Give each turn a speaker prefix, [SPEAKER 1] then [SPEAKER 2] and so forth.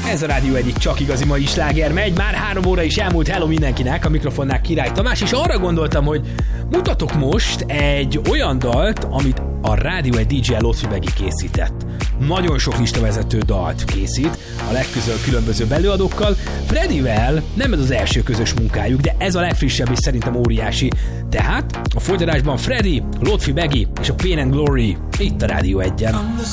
[SPEAKER 1] Ez a Rádió egyik csak igazi mai sláger megy, már 3 óra is elmúlt, hello mindenkinek, a mikrofonnál Király Tamás, és arra gondoltam, hogy mutatok most egy olyan dalt, amit a Rádió egy DJ Lotfi Begi készített. Nagyon sok listavezető dalt készít, a legközelebb különböző belőadókkal. Fredivel nem ez az első közös munkájuk, de ez a legfrissebb és szerintem óriási. Tehát a folytatásban Fredi, Lotfi Begi és a Pain and Glory itt a Rádió 1-en.